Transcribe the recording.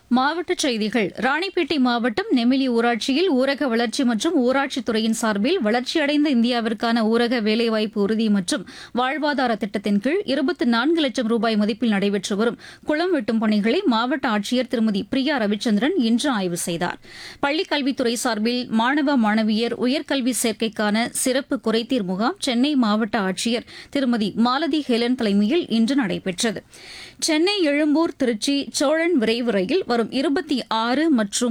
மாவட்டச் செய்திகள். ராணிப்பேட்டை மாவட்டம் நெமிலி ஊராட்சியில் ஊரக வளர்ச்சி மற்றும் ஊராட்சித்துறையின் சார்பில் வளர்ச்சியடைந்த இந்தியாவிற்கான ஊரக வேலைவாய்ப்பு உறுதி மற்றும் வாழ்வாதார திட்டத்தின் கீழ் 24 லட்சம் ரூபாய் மதிப்பில் நடைபெற்று வரும் குளம் வெட்டும் பணிகளை மாவட்ட ஆட்சியர் திருமதி பிரியா ரவிச்சந்திரன் இன்று ஆய்வு செய்தார். பள்ளிக்கல்வித்துறை சார்பில் மாணவ மாணவியர் உயர்கல்வி சேர்க்கைக்கான சிறப்பு குறைதீர் முகாம் சென்னை மாவட்ட ஆட்சியர் திருமதி மாலதி ஹெலன் தலைமையில் இன்று நடைபெற்றது. சென்னை எழும்பூர் திருச்சி சோழன் விரைவு ரயில் வரும் 26 மற்றும்